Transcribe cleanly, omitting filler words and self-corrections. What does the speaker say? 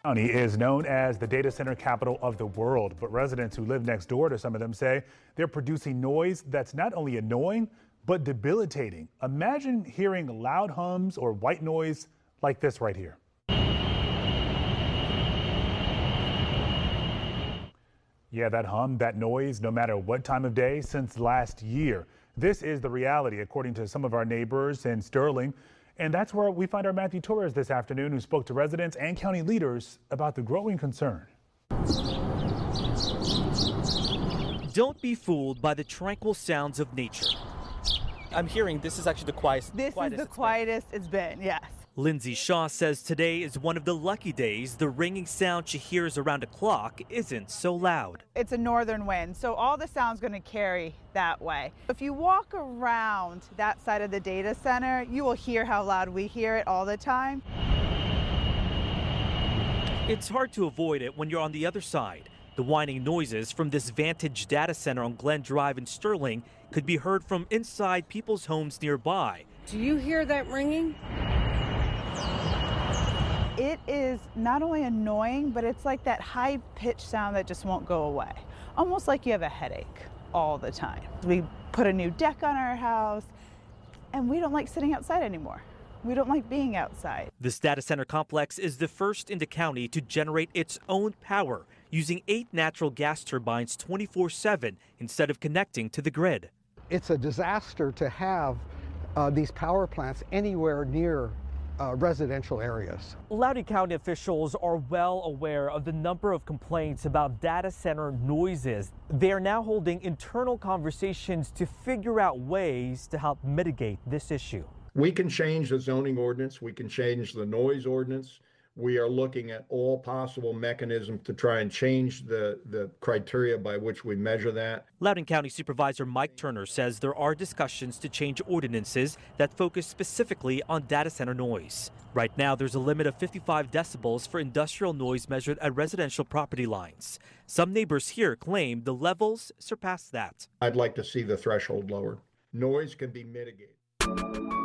County is known as the data center capital of the world, but residents who live next door to some of them say they're producing noise that's not only annoying, but debilitating. Imagine hearing loud hums or white noise like this right here. Yeah, that hum, that noise, no matter what time of day since last year. This is the reality, according to some of our neighbors in Sterling. And that's where we find our Matthew Torres this afternoon, who spoke to residents and county leaders about the growing concern. Don't be fooled by the tranquil sounds of nature. I'm hearing this is actually the quietest. This is the quietest it's been, yes. Lindsay Shaw says today is one of the lucky days the ringing sound she hears around a clock isn't so loud. It's a northern wind, so all the sound's going to carry that way. If you walk around that side of the data center, you will hear how loud we hear it all the time. It's hard to avoid it when you're on the other side. The whining noises from this Vantage data center on Glen Drive in Sterling could be heard from inside people's homes nearby. Do you hear that ringing? It is not only annoying, but it's like that high-pitched sound that just won't go away. Almost like you have a headache all the time. We put a new deck on our house, and we don't like sitting outside anymore. We don't like being outside. This data center complex is the first in the county to generate its own power, using 8 natural gas turbines 24/7 instead of connecting to the grid. It's a disaster to have these power plants anywhere near residential areas. Loudoun County officials are well aware of the number of complaints about data center noises. They are now holding internal conversations to figure out ways to help mitigate this issue. We can change the zoning ordinance. We can change the noise ordinance. We are looking at all possible mechanisms to try and change the criteria by which we measure that. Loudoun County Supervisor Mike Turner says there are discussions to change ordinances that focus specifically on data center noise. Right now, there's a limit of 55 decibels for industrial noise measured at residential property lines. Some neighbors here claim the levels surpass that. I'd like to see the threshold lowered. Noise can be mitigated.